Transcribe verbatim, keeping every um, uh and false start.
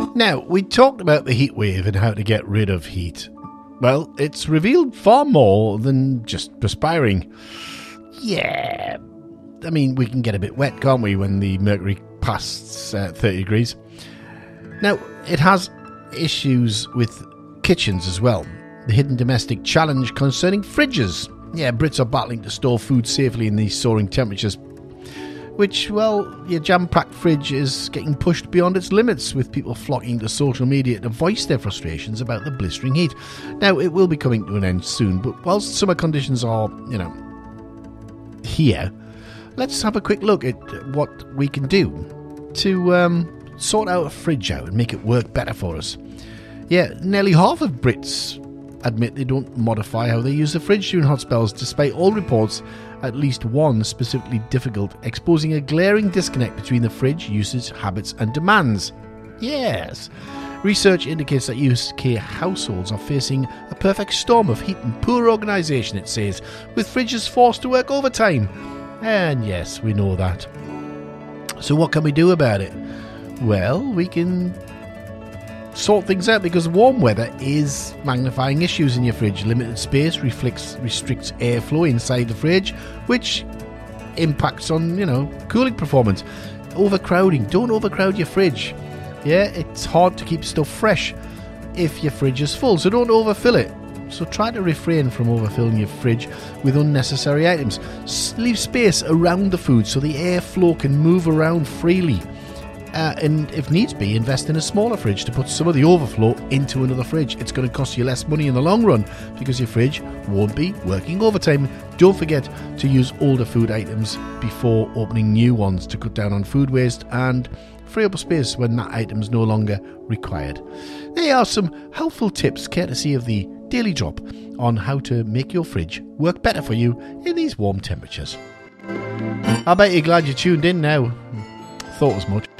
Now, we talked about the heat wave and how to get rid of heat. Well, it's revealed far more than just perspiring. Yeah, I mean, we can get a bit wet, can't we, when the mercury passes uh, thirty degrees. Now, it has issues with kitchens as well. The hidden domestic challenge concerning fridges. Yeah, Brits are battling to store food safely in these soaring temperatures, which, well, your jam-packed fridge is getting pushed beyond its limits, with people flocking to social media to voice their frustrations about the blistering heat. Now, it will be coming to an end soon, but whilst summer conditions are, you know, here, let's have a quick look at what we can do to um, sort out a fridge out and make it work better for us. Yeah, nearly half of Brits admit they don't modify how they use the fridge during hot spells, despite all reports, at least one specifically difficult, exposing a glaring disconnect between the fridge usage habits and demands. Yes, research indicates that U K households are facing a perfect storm of heat and poor organisation, it says, with fridges forced to work overtime. And yes, we know that. So what can we do about it? Well, we can sort things out, because warm weather is magnifying issues in your fridge. Limited space reflects, restricts airflow inside the fridge, which impacts on, you know, cooling performance. Overcrowding. Don't overcrowd your fridge. Yeah, it's hard to keep stuff fresh if your fridge is full, so don't overfill it. So try to refrain from overfilling your fridge with unnecessary items. Leave space around the food so the airflow can move around freely. Uh, and if needs be, invest in a smaller fridge to put some of the overflow into another fridge. It's going to cost you less money in the long run, because your fridge won't be working overtime. Don't forget to use older food items before opening new ones to cut down on food waste and free up space when that item is no longer required. There are some helpful tips courtesy of the Daily Drop on how to make your fridge work better for you in these warm temperatures. I bet you're glad you tuned in now. Thought as much.